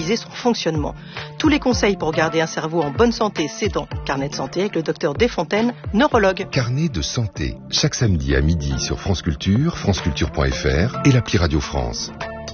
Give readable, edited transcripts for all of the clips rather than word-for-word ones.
optimiser son fonctionnement. Tous les conseils pour garder un cerveau en bonne santé, c'est dans Carnet de santé avec le docteur Desfontaines, neurologue. Carnet de santé, chaque samedi à midi sur France Culture, franceculture.fr et l'appli Radio France.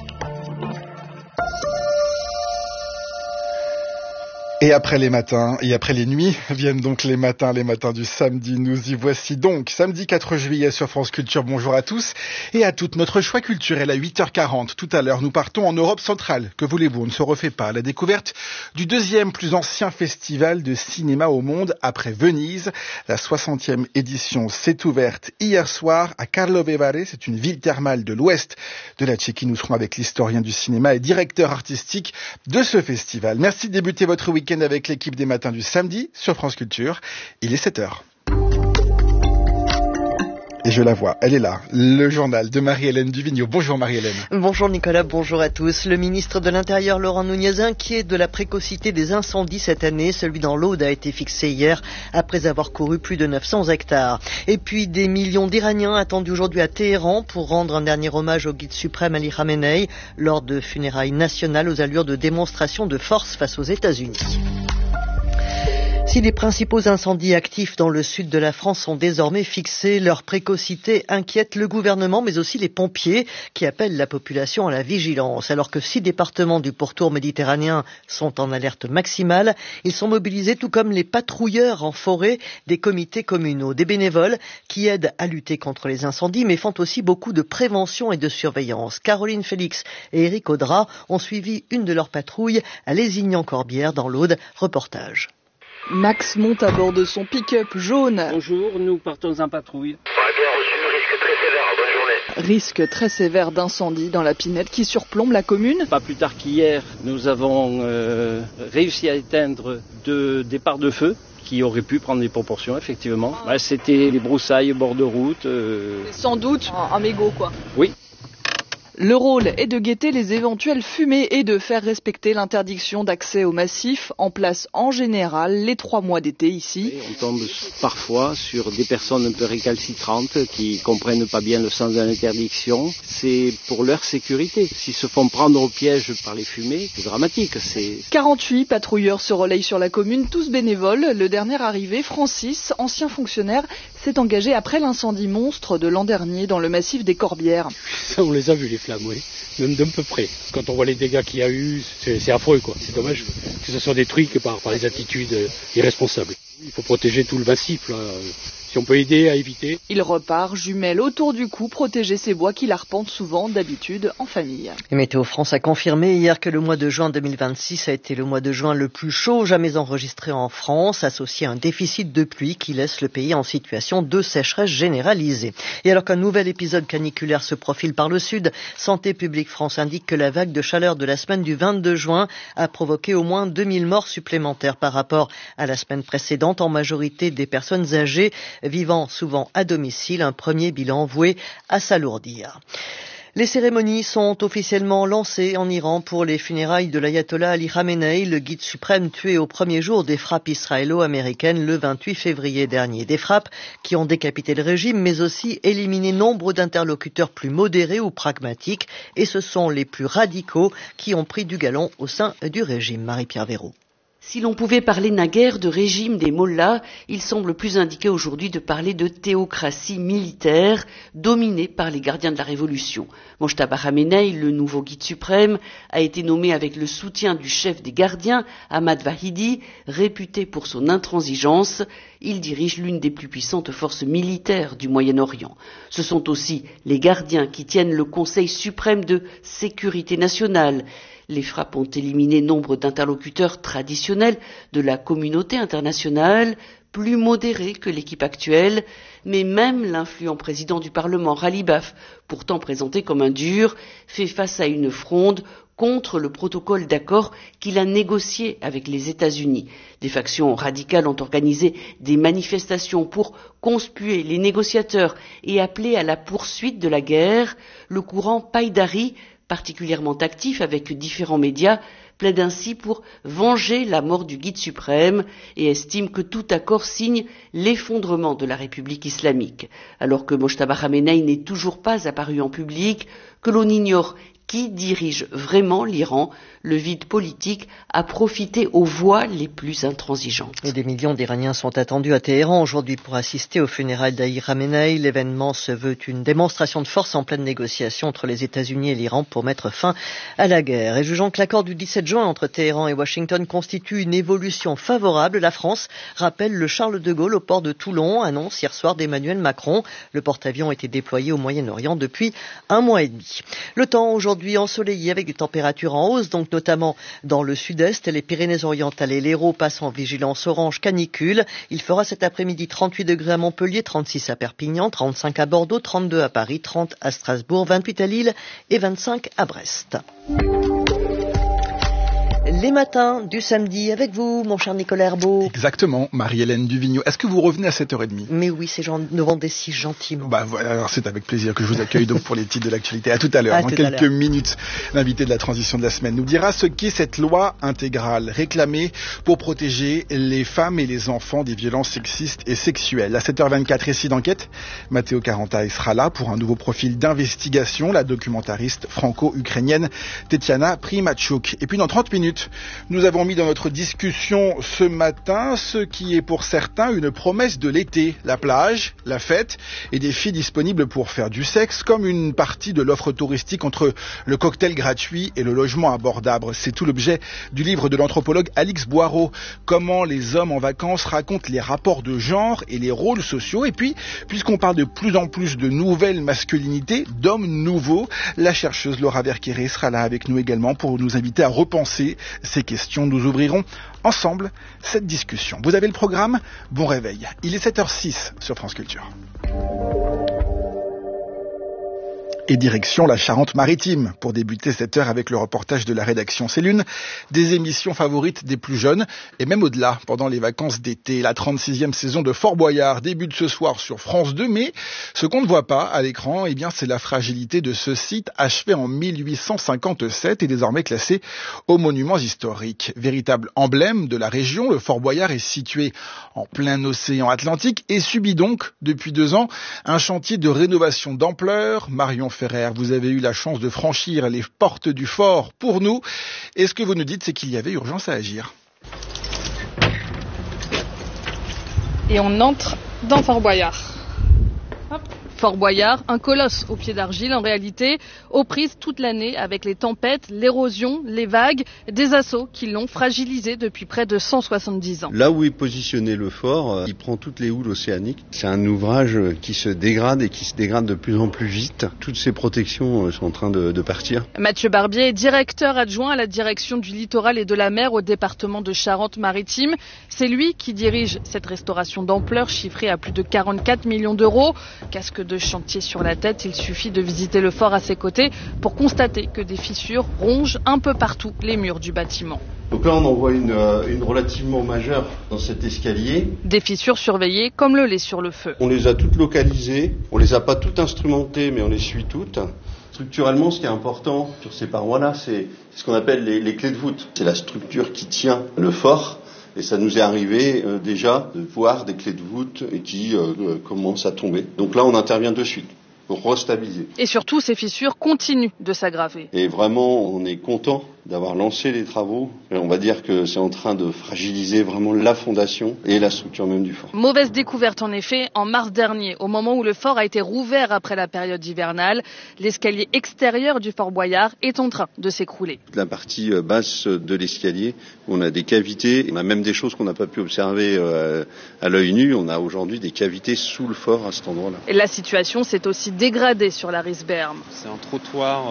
Et après les matins, et après les nuits, viennent donc les matins du samedi. Nous y voici donc, samedi 4 juillet sur France Culture. Bonjour à tous et à toutes. Notre choix culturel à 8h40. Tout à l'heure, nous partons en Europe centrale. Que voulez-vous, on ne se refait pas. À la découverte du deuxième plus ancien festival de cinéma au monde après Venise. La 60e édition s'est ouverte hier soir à Karlovy-Vary. C'est une ville thermale de l'ouest de la Tchéquie. Nous serons avec l'historien du cinéma et directeur artistique de ce festival. Merci de débuter votre week-end avec l'équipe des matins du samedi sur France Culture. Il est 7h. Et je la vois, elle est là, le journal de Marie-Hélène Duvigneau. Bonjour Marie-Hélène. Bonjour Nicolas, bonjour à tous. Le ministre de l'Intérieur Laurent Nunez inquiet de la précocité des incendies cette année. Celui dans l'Aude a été fixé hier après avoir couru plus de 900 hectares. Et puis des millions d'Iraniens attendus aujourd'hui à Téhéran pour rendre un dernier hommage au guide suprême Ali Khamenei lors de funérailles nationales aux allures de démonstration de force face aux États-Unis. Si les principaux incendies actifs dans le sud de la France sont désormais fixés, leur précocité inquiète le gouvernement, mais aussi les pompiers qui appellent la population à la vigilance. Alors que 6 départements du pourtour méditerranéen sont en alerte maximale, ils sont mobilisés tout comme les patrouilleurs en forêt des comités communaux, des bénévoles qui aident à lutter contre les incendies, mais font aussi beaucoup de prévention et de surveillance. Caroline Félix et Éric Audrat ont suivi une de leurs patrouilles à Lézignan-Corbière dans l'Aude. Reportage. Max monte à bord de son pick-up jaune. Bonjour, nous partons en patrouille. Bien reçu, risque très sévère, bonne journée. Risque très sévère d'incendie dans la Pinette qui surplombe la commune. Pas plus tard qu'hier, nous avons réussi à éteindre 2 départs de feu qui auraient pu prendre des proportions, effectivement. C'était les broussailles au bord de route. Sans doute un mégot, quoi. Oui. Le rôle est de guetter les éventuelles fumées et de faire respecter l'interdiction d'accès au massif en place en général les 3 mois d'été ici. On tombe parfois sur des personnes un peu récalcitrantes qui comprennent pas bien le sens de l'interdiction. C'est pour leur sécurité. S'ils se font prendre au piège par les fumées, c'est dramatique. 48 patrouilleurs se relayent sur la commune, tous bénévoles. Le dernier arrivé, Francis, ancien fonctionnaire, s'est engagé après l'incendie monstre de l'an dernier dans le massif des Corbières. Ça, on les a vus les flammes, oui, même d'un peu près. Quand on voit les dégâts qu'il y a eu, c'est affreux, quoi. C'est dommage que ça soit détruit que par des attitudes irresponsables. Il faut protéger tout le massif, là. Si on peut aider à éviter. Il repart, jumelle autour du cou, protéger ces bois qu'il arpente souvent d'habitude en famille. Et Météo France a confirmé hier que le mois de juin 2026 a été le mois de juin le plus chaud jamais enregistré en France, associé à un déficit de pluie qui laisse le pays en situation de sécheresse généralisée. Et alors qu'un nouvel épisode caniculaire se profile par le sud, Santé publique France indique que la vague de chaleur de la semaine du 22 juin a provoqué au moins 2000 morts supplémentaires par rapport à la semaine précédente, en majorité des personnes âgées vivant souvent à domicile, un premier bilan voué à s'alourdir. Les cérémonies sont officiellement lancées en Iran pour les funérailles de l'ayatollah Ali Khamenei, le guide suprême tué au premier jour des frappes israélo-américaines le 28 février dernier. Des frappes qui ont décapité le régime, mais aussi éliminé nombre d'interlocuteurs plus modérés ou pragmatiques. Et ce sont les plus radicaux qui ont pris du galon au sein du régime. Marie-Pierre Véraud. Si l'on pouvait parler naguère de régime des mollahs, il semble plus indiqué aujourd'hui de parler de théocratie militaire dominée par les gardiens de la révolution. Mojtaba Khamenei, le nouveau guide suprême, a été nommé avec le soutien du chef des gardiens, Ahmad Vahidi, réputé pour son intransigeance. Il dirige l'une des plus puissantes forces militaires du Moyen-Orient. Ce sont aussi les gardiens qui tiennent le Conseil suprême de sécurité nationale. Les frappes ont éliminé nombre d'interlocuteurs traditionnels de la communauté internationale, plus modérés que l'équipe actuelle, mais même l'influent président du Parlement, Ghalibaf, pourtant présenté comme un dur, fait face à une fronde contre le protocole d'accord qu'il a négocié avec les États-Unis. Des factions radicales ont organisé des manifestations pour conspuer les négociateurs et appeler à la poursuite de la guerre. Le courant Païdari, particulièrement actif avec différents médias, plaide ainsi pour venger la mort du guide suprême et estime que tout accord signe l'effondrement de la République islamique. Alors que Mojtaba Khamenei n'est toujours pas apparu en public, que l'on ignore Qui dirige vraiment l'Iran? Le vide politique a profité aux voix les plus intransigeantes. Et des millions d'Iraniens sont attendus à Téhéran aujourd'hui pour assister aux funérailles d'Ali Khamenei. L'événement se veut une démonstration de force en pleine négociation entre les États-Unis et l'Iran pour mettre fin à la guerre. Et jugeant que l'accord du 17 juin entre Téhéran et Washington constitue une évolution favorable, la France rappelle le Charles de Gaulle au port de Toulon, annonce hier soir d'Emmanuel Macron. Le porte-avions était déployé au Moyen-Orient depuis 1 mois et demi. Le temps aujourd'hui ensoleillé avec des températures en hausse, donc notamment dans le sud-est, les Pyrénées-Orientales et l'Hérault passent en vigilance orange canicule. Il fera cet après-midi 38 degrés à Montpellier, 36 à Perpignan, 35 à Bordeaux, 32 à Paris, 30 à Strasbourg, 28 à Lille et 25 à Brest. Les matins du samedi avec vous, mon cher Nicolas Herbeau. Exactement, Marie-Hélène Duvigneau. Est-ce que vous revenez à 7h30 ? Mais oui, ces gens nous vendent si gentiment. Voilà, alors c'est avec plaisir que je vous accueille donc pour les titres de l'actualité. À tout à l'heure, dans quelques minutes. L'invité de la transition de la semaine nous dira ce qu'est cette loi intégrale réclamée pour protéger les femmes et les enfants des violences sexistes et sexuelles. À 7h24, récit d'enquête. Matteo Caranta sera là pour un nouveau profil d'investigation, la documentariste franco-ukrainienne Tetiana Primachuk. Et puis dans 30 minutes, nous avons mis dans notre discussion ce matin ce qui est pour certains une promesse de l'été. La plage, la fête et des filles disponibles pour faire du sexe comme une partie de l'offre touristique entre le cocktail gratuit et le logement abordable. C'est tout l'objet du livre de l'anthropologue Alix Boireau. Comment les hommes en vacances racontent les rapports de genre et les rôles sociaux. Et puis, puisqu'on parle de plus en plus de nouvelles masculinités, d'hommes nouveaux, la chercheuse Laura Verqueré sera là avec nous également pour nous inviter à repenser ces questions. Nous ouvrirons ensemble cette discussion. Vous avez le programme ? Bon réveil. Il est 7h06 sur France Culture. Et direction la Charente-Maritime pour débuter cette heure avec le reportage de la rédaction. C'est l'une des émissions favorites des plus jeunes et même au-delà pendant les vacances d'été. La 36e saison de Fort Boyard débute ce soir sur France 2, mais ce qu'on ne voit pas à l'écran, eh bien, c'est la fragilité de ce site achevé en 1857 et désormais classé aux monuments historiques. Véritable emblème de la région, le Fort Boyard est situé en plein océan Atlantique et subit donc depuis 2 ans un chantier de rénovation d'ampleur. Marion Ferrer, vous avez eu la chance de franchir les portes du fort pour nous. Et ce que vous nous dites, c'est qu'il y avait urgence à agir. Et on entre dans Fort Boyard. Hop. Fort Boyard, un colosse au pied d'argile en réalité, aux prises toute l'année avec les tempêtes, l'érosion, les vagues, des assauts qui l'ont fragilisé depuis près de 170 ans. Là où est positionné le fort, il prend toutes les houles océaniques. C'est un ouvrage qui se dégrade et qui se dégrade de plus en plus vite. Toutes ces protections sont en train de partir. Mathieu Barbier est directeur adjoint à la direction du littoral et de la mer au département de Charente-Maritime. C'est lui qui dirige cette restauration d'ampleur chiffrée à plus de 44 millions d'euros. Casque de chantier sur la tête, il suffit de visiter le fort à ses côtés pour constater que des fissures rongent un peu partout les murs du bâtiment. Donc là on en voit une relativement majeure dans cet escalier. Des fissures surveillées comme le lait sur le feu. On les a toutes localisées, on les a pas toutes instrumentées mais on les suit toutes. Structurellement, ce qui est important sur ces parois-là, c'est ce qu'on appelle les clés de voûte. C'est la structure qui tient le fort. Et ça nous est arrivé déjà de voir des clés de voûte et qui commencent à tomber. Donc là, on intervient de suite pour restabiliser. Et surtout, ces fissures continuent de s'aggraver. Et vraiment, on est content d'avoir lancé les travaux. Et on va dire que c'est en train de fragiliser vraiment la fondation et la structure même du fort. Mauvaise découverte en effet, en mars dernier, au moment où le fort a été rouvert après la période hivernale. L'escalier extérieur du Fort Boyard est en train de s'écrouler. La partie basse de l'escalier, on a des cavités, on a même des choses qu'on n'a pas pu observer à l'œil nu. On a aujourd'hui des cavités sous le fort à cet endroit-là. Et la situation s'est aussi dégradée sur la Risberme. C'est un trottoir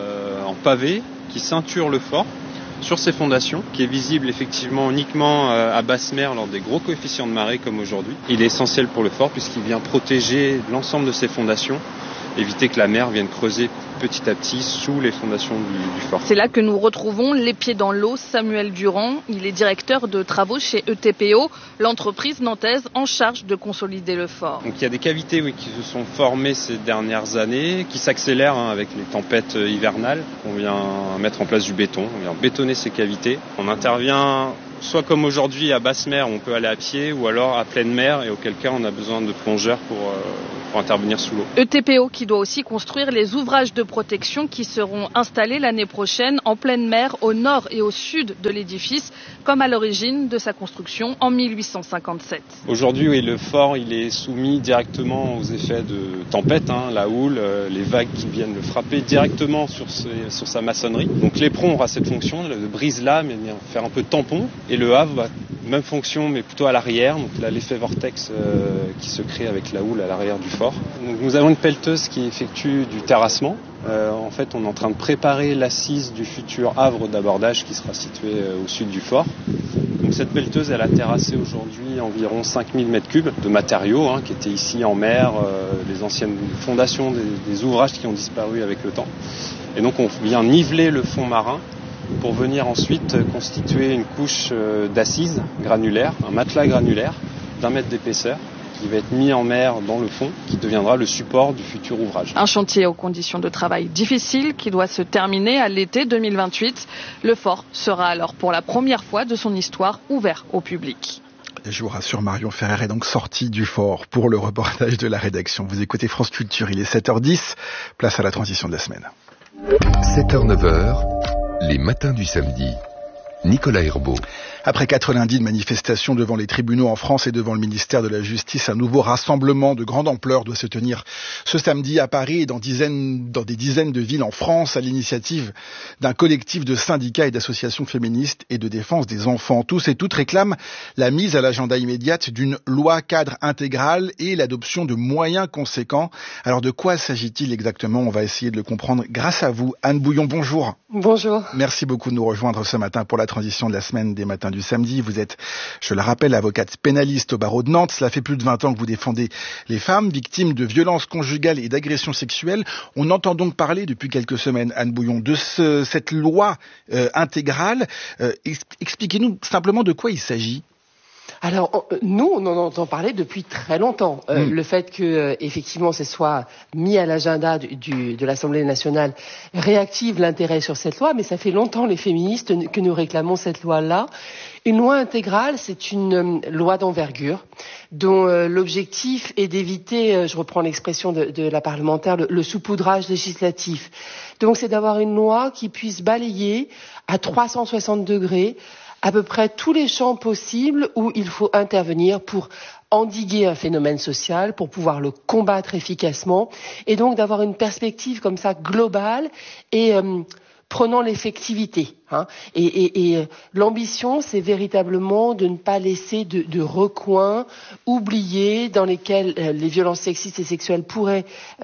en pavé qui ceinture le fort sur ses fondations, qui est visible effectivement uniquement à basse mer lors des gros coefficients de marée comme aujourd'hui. Il est essentiel pour le fort puisqu'il vient protéger l'ensemble de ses fondations, éviter que la mer vienne creuser petit à petit sous les fondations du fort. C'est là que nous retrouvons les pieds dans l'eau Samuel Durand. Il est directeur de travaux chez ETPO, l'entreprise nantaise en charge de consolider le fort. Donc il y a des cavités qui se sont formées ces dernières années, qui s'accélèrent avec les tempêtes hivernales. On vient mettre en place du béton, on vient bétonner ces cavités. On intervient soit comme aujourd'hui à basse mer, on peut aller à pied, ou alors à pleine mer, et auquel cas on a besoin de plongeurs pour intervenir sous l'eau. ETPO qui doit aussi construire les ouvrages de protection qui seront installés l'année prochaine en pleine mer au nord et au sud de l'édifice, comme à l'origine de sa construction en 1857. Aujourd'hui, oui, le fort il est soumis directement aux effets de tempête, la houle, les vagues qui viennent le frapper directement sur sa maçonnerie. Donc l'éperon aura cette fonction de brise-lame, faire un peu de tampon, et le havre va même fonction mais plutôt à l'arrière, donc là l'effet vortex qui se crée avec la houle à l'arrière du fort. Donc, nous avons une pelleteuse qui effectue du terrassement. En fait, on est en train de préparer l'assise du futur havre d'abordage qui sera situé au sud du fort. Donc cette pelleteuse, elle a terrassé aujourd'hui environ 5000 m3 de matériaux qui étaient ici en mer, les anciennes fondations des ouvrages qui ont disparu avec le temps. Et donc on vient niveler le fond marin pour venir ensuite constituer une couche d'assises granulaire, un matelas granulaire d'1 mètre d'épaisseur qui va être mis en mer dans le fond, qui deviendra le support du futur ouvrage. Un chantier aux conditions de travail difficiles qui doit se terminer à l'été 2028. Le fort sera alors pour la première fois de son histoire ouvert au public. Je vous rassure, Marion Ferrer est donc sortie du fort pour le reportage de la rédaction. Vous écoutez France Culture, il est 7h10, place à la transition de la semaine. 7h-9h, les matins du samedi. Nicolas Herbeau. Après 4 lundis de manifestations devant les tribunaux en France et devant le ministère de la Justice, un nouveau rassemblement de grande ampleur doit se tenir ce samedi à Paris et dans des dizaines de villes en France à l'initiative d'un collectif de syndicats et d'associations féministes et de défense des enfants. Tous et toutes réclament la mise à l'agenda immédiate d'une loi cadre intégrale et l'adoption de moyens conséquents. Alors de quoi s'agit-il exactement ? On va essayer de le comprendre grâce à vous. Anne Bouillon, bonjour. Bonjour. Merci beaucoup de nous rejoindre ce matin pour la transition de la semaine des matins du samedi. Vous êtes, je le rappelle, avocate pénaliste au barreau de Nantes. Cela fait plus de 20 ans que vous défendez les femmes victimes de violences conjugales et d'agressions sexuelles. On entend donc parler depuis quelques semaines, Anne Bouillon, de cette loi intégrale. Expliquez-nous simplement de quoi il s'agit. Alors, nous, on en entend parler depuis très longtemps. Le fait que, effectivement, ce soit mis à l'agenda de l'Assemblée nationale réactive l'intérêt sur cette loi, mais ça fait longtemps, les féministes, que nous réclamons cette loi-là. Une loi intégrale, c'est une loi d'envergure dont l'objectif est d'éviter, je reprends l'expression de la parlementaire, le saupoudrage législatif. Donc, c'est d'avoir une loi qui puisse balayer à 360 degrés à peu près tous les champs possibles où il faut intervenir pour endiguer un phénomène social, pour pouvoir le combattre efficacement, et donc d'avoir une perspective comme ça globale et prenant l'effectivité. Et l'ambition, c'est véritablement de ne pas laisser de recoins oubliés dans lesquels les violences sexistes et sexuelles pourraient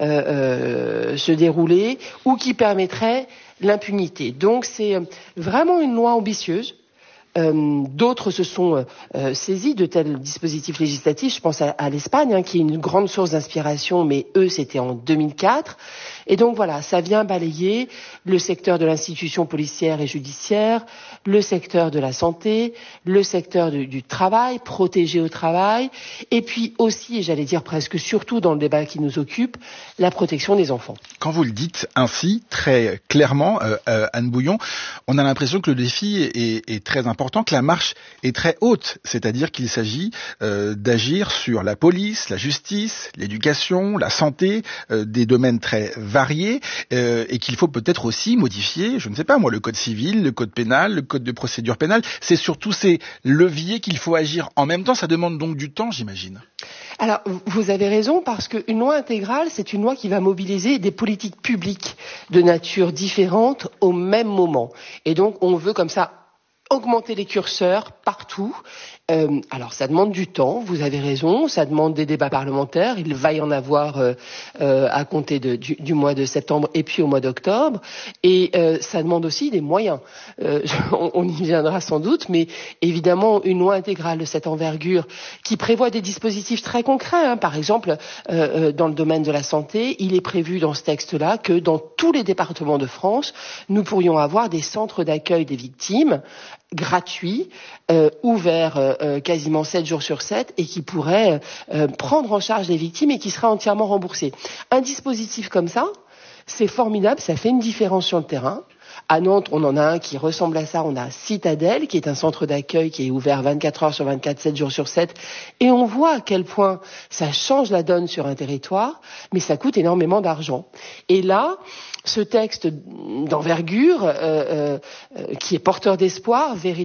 se dérouler ou qui permettraient l'impunité. Donc c'est vraiment une loi ambitieuse. D'autres se sont saisis de tels dispositifs législatifs. Je pense à l'Espagne, qui est une grande source d'inspiration, mais eux, c'était en 2004. Et donc voilà, ça vient balayer le secteur de l'institution policière et judiciaire, le secteur de la santé, le secteur du travail, protégé au travail, et puis aussi, et j'allais dire presque surtout dans le débat qui nous occupe, la protection des enfants. Quand vous le dites ainsi, très clairement, Anne Bouillon, on a l'impression que le défi est très important, que la marche est très haute, c'est-à-dire qu'il s'agit d'agir sur la police, la justice, l'éducation, la santé, des domaines très variés, et qu'il faut peut-être aussi modifier, je ne sais pas moi, le code civil, le code pénal, le code de procédure pénale. C'est surtout ces leviers qu'il faut agir en même temps. Ça demande donc du temps, j'imagine. Alors, vous avez raison, parce qu'une loi intégrale, c'est une loi qui va mobiliser des politiques publiques de nature différente au même moment. Et donc, on veut comme ça augmenter les curseurs partout. Alors ça demande du temps, vous avez raison, ça demande des débats parlementaires, il va y en avoir à compter du mois de septembre et puis au mois d'octobre, et ça demande aussi des moyens. On y viendra sans doute, mais évidemment une loi intégrale de cette envergure qui prévoit des dispositifs très concrets, par exemple dans le domaine de la santé, il est prévu dans ce texte-là que dans tous les départements de France, nous pourrions avoir des centres d'accueil des victimes gratuits, ouverts quasiment 7 jours sur 7 et qui pourraient prendre en charge les victimes et qui seraient entièrement remboursés. Un dispositif comme ça, c'est formidable, ça fait une différence sur le terrain. À Nantes, on en a un qui ressemble à ça. On a Citadelle, qui est un centre d'accueil qui est ouvert 24 heures sur 24, 7 jours sur 7. Et on voit à quel point ça change la donne sur un territoire, mais ça coûte énormément d'argent. Et là, ce texte d'envergure, qui est porteur d'espoir,